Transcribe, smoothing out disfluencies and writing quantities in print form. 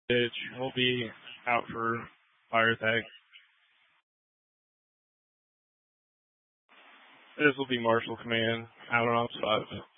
Bitch will be out for fire attack. This will be Marshall Command out on Ops 5.